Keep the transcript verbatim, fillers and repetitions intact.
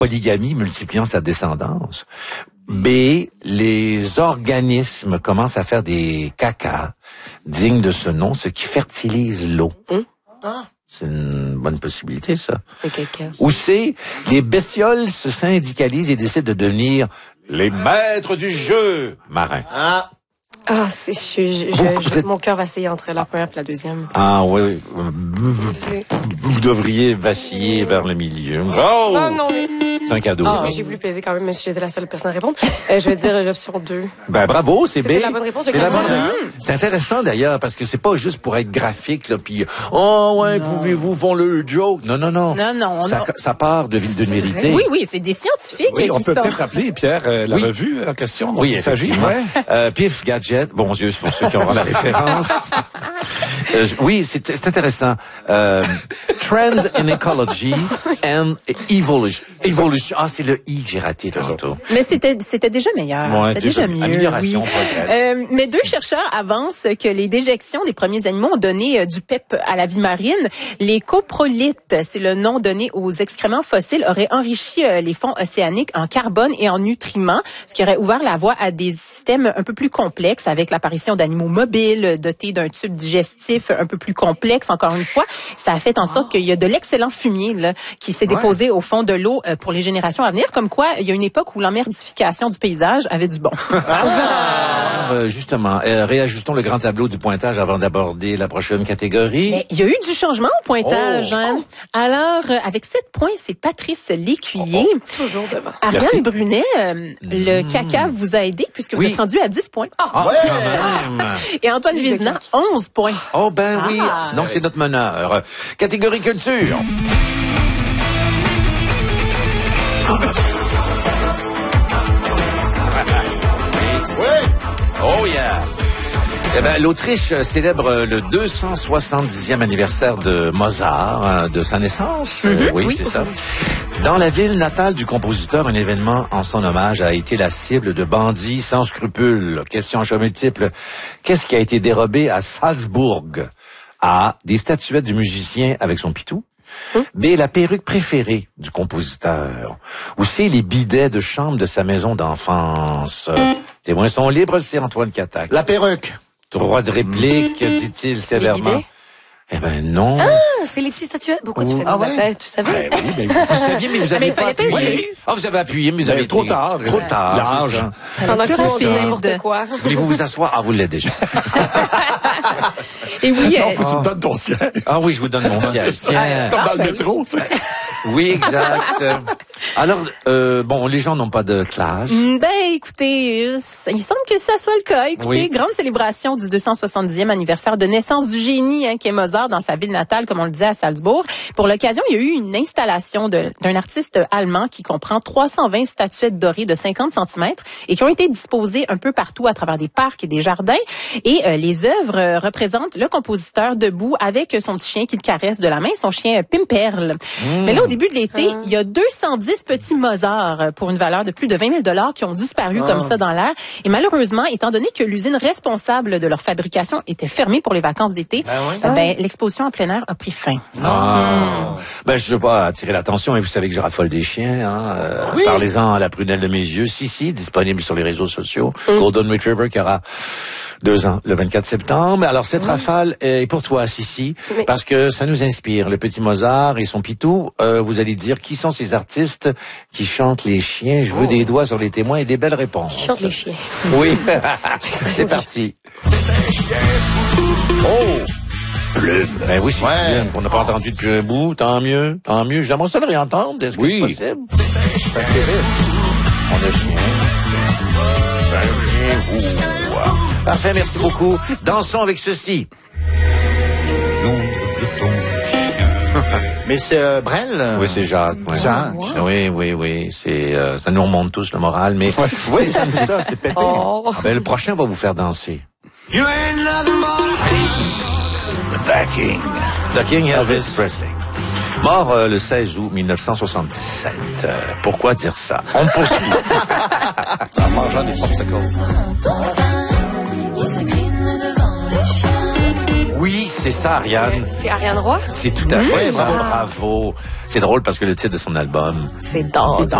polygamie multipliant sa descendance. B, les organismes commencent à faire des cacas dignes de ce nom, ce qui fertilise l'eau. Hum? Ah. C'est une bonne possibilité, ça. Ou C, les bestioles se syndicalisent et décident de devenir les maîtres du jeu marin. Ah. Ah, c'est, je, je, vous, je, vous êtes... mon cœur vacille entre la première et la deuxième. Ah oui, vous, vous, vous devriez vaciller vers le milieu. Oh, oh non, mais... C'est un cadeau. Ah, j'ai voulu peser quand même, même si j'étais la seule personne à répondre. Euh, je vais dire l'option deux. Ben bravo, c'est B. C'est la bonne réponse. C'est la bonne réponse. C'est intéressant d'ailleurs parce que c'est pas juste pour être graphique là, puis oh ouais, non. Pouvez-vous font le joke. Non non non. Non non. Ça, ça part de ville de vérité. Oui oui, c'est des scientifiques. Oui, qui on peut sont... peut-être rappeler Pierre euh, la oui. revue en question dont oui, il s'agit. Ouais. euh, Pif Gadget, bon Dieu, c'est pour ceux qui auront la référence. euh, oui, c'est, c'est intéressant. Euh, Trends in Ecology and Evolution. Evolution. Ah, c'est le I que j'ai raté tantôt. Mais c'était c'était déjà meilleur. Ouais, c'était déjà, déjà mieux. Amélioration, oui. progresse. Euh, mais deux chercheurs avancent que les déjections des premiers animaux ont donné euh, du pep à la vie marine. Les coprolites, c'est le nom donné aux excréments fossiles, auraient enrichi euh, les fonds océaniques en carbone et en nutriments, ce qui aurait ouvert la voie à des systèmes un peu plus complexes avec l'apparition d'animaux mobiles dotés d'un tube digestif un peu plus complexe. Encore une fois, ça a fait en sorte qu'il y a de l'excellent fumier là, qui s'est ouais. déposé au fond de l'eau euh, pour les générations à venir. Comme quoi, il y a une époque où l'emmerdification du paysage avait du bon. Ah, euh, justement, euh, réajustons le grand tableau du pointage avant d'aborder la prochaine catégorie. Mais il y a eu du changement au pointage. Oh. Hein? Alors, euh, avec sept points, c'est Patrice Lécuyer. Oh, oh. Toujours devant. Ariane Brunet, euh, le caca vous a aidé puisque vous oui. êtes rendu à dix points. Ah, oh, ouais. quand même. Et Antoine Vézina, onze points. Oh ben oui, ah. donc c'est notre meneur. Catégorie culture. Oh yeah! Eh ben, l'Autriche célèbre le deux cent soixante-dixième anniversaire de Mozart, hein, de sa naissance. Mm-hmm, euh, oui, oui, c'est ça. Dans la ville natale du compositeur, un événement en son hommage a été la cible de bandits sans scrupules. Question à choix multiple. Qu'est-ce qui a été dérobé à Salzbourg? A. Des statuettes du musicien avec son pitou. Hum? B. La perruque préférée du compositeur. Ou C. Les bidets de chambre de sa maison d'enfance. Hum. Témoins sont libres, c'est Antoine Catac. La perruque. Droit de réplique, hum. dit-il sévèrement. Eh ben non. Ah, c'est les petites statuettes. Pourquoi tu fais ah de ouais? la tête? Tu savais? Ben oui, ben vous saviez, mais vous avez pas appuyé. Oui. Ah, vous avez appuyé, mais vous ben, avez trop tard. Trop tard. Large. Pendant que on dit n'importe quoi. Voulez-vous vous asseoir? Ah, vous l'êtes déjà. Et oui. Non, faut que tu me donnes ton siège. Ah oui, je vous donne mon siège. Tiens. Comme dans le métro, tu sais. Oui, exact. Alors, euh, bon, les gens n'ont pas de classe. Ben, écoutez, euh, il semble que ça soit le cas. Écoutez, oui. Grande célébration du deux cent soixante-dixième anniversaire de naissance du génie, hein, qui est Mozart dans sa ville natale, comme on le disait, à Salzbourg. Pour l'occasion, il y a eu une installation de, d'un artiste allemand qui comprend trois cent vingt statuettes dorées de cinquante centimètres et qui ont été disposées un peu partout à travers des parcs et des jardins. Et euh, les œuvres euh, représentent le compositeur debout avec son petit chien qu'il caresse de la main, son chien Pimperl. Mmh. Mais là, au début de l'été, ah. il y a deux cent dix petits Mozart pour une valeur de plus de vingt mille dollars qui ont disparu ah. comme ça dans l'air. Et malheureusement, étant donné que l'usine responsable de leur fabrication était fermée pour les vacances d'été, ben, oui. ben ah. l'exposition en plein air a pris fin. Ah. Ben, je veux pas attirer l'attention, et vous savez que je raffole des chiens. Hein. Euh, oui. Parlez-en à la prunelle de mes yeux. Si, si, disponible sur les réseaux sociaux. Mm. Golden Retriever qui aura deux ans, le vingt-quatre septembre. Alors, cette mmh. rafale est pour toi, Sissi, oui. parce que ça nous inspire. Le petit Mozart et son pitou, euh, vous allez dire qui sont ces artistes qui chantent les chiens. Je veux oh. des doigts sur les témoins et des belles réponses. Qui chantent les chiens. Oui. C'est parti. Oh! Plume. Ben oui, c'est ouais. Plume. On n'a pas oh. entendu depuis un bout. Tant mieux. Tant mieux. J'aimerais ça le réentendre. Est-ce que oui. c'est possible? C'est terrible. On a chien. Ben, chien, vous. Parfait, merci beaucoup. Dansons avec ceci. Le nom de ton chien. Mais c'est euh, Brel? Oui, c'est Jacques. Ouais. Jacques. Oui, oui, oui. C'est, euh, ça nous remonte tous le moral, mais... Ouais. Oui, c'est, c'est ça, c'est pépé. Oh. Ah, ben, le prochain va vous faire danser. You ain't nothing but The King. The King Elvis Presley. Mort euh, le seize août mille neuf cent soixante-dix-sept. Euh, pourquoi dire ça? On poursuit. En mangeant des popsicles. Oui, c'est ça, Ariane. C'est Ariane Roy? C'est tout à fait ça, bravo. C'est drôle parce que le titre de son album... C'est d'or.